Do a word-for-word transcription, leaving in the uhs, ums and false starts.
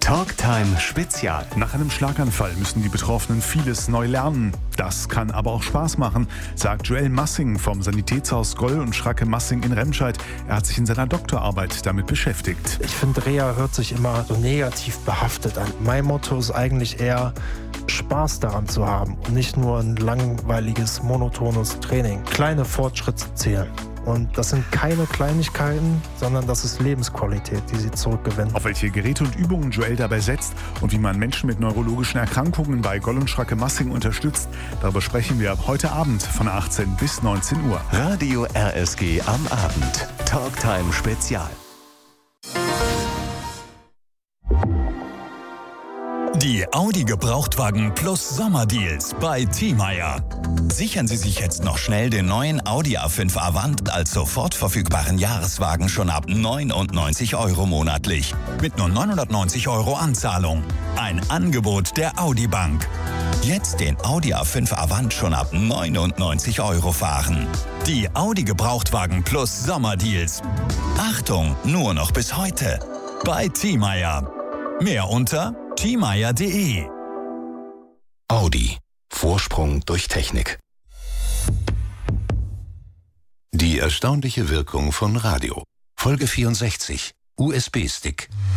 Talktime Spezial. Nach einem Schlaganfall müssen die Betroffenen vieles neu lernen. Das kann aber auch Spaß machen, sagt Joel Massing vom Sanitätshaus Goll und Schracke-Massing in Remscheid. Er hat sich in seiner Doktorarbeit damit beschäftigt. Ich finde, Reha hört sich immer so negativ behaftet an. Mein Motto ist eigentlich eher, Spaß daran zu haben und nicht nur ein langweiliges, monotones Training. Kleine Fortschritte zählen. Und das sind keine Kleinigkeiten, sondern das ist Lebensqualität, die sie zurückgewinnen. Auf welche Geräte und Übungen Joel dabei setzt und wie man Menschen mit neurologischen Erkrankungen bei Goll und Schracke-Massing unterstützt, darüber sprechen wir heute Abend von achtzehn bis neunzehn Uhr. Radio R S G am Abend. Talktime Spezial. Die Audi Gebrauchtwagen Plus Sommerdeals bei Thiemeyer. Sichern Sie sich jetzt noch schnell den neuen Audi A fünf Avant als sofort verfügbaren Jahreswagen schon ab neunundneunzig Euro monatlich. Mit nur neunhundertneunzig Euro Anzahlung. Ein Angebot der Audi Bank. Jetzt den Audi A fünf Avant schon ab neunundneunzig Euro fahren. Die Audi Gebrauchtwagen Plus Sommerdeals. Achtung, nur noch bis heute. Bei Thiemeyer. Mehr unter thiemeyer punkt de. Audi. Vorsprung durch Technik. Die erstaunliche Wirkung von Radio. Folge vierundsechzig. U S B-Stick.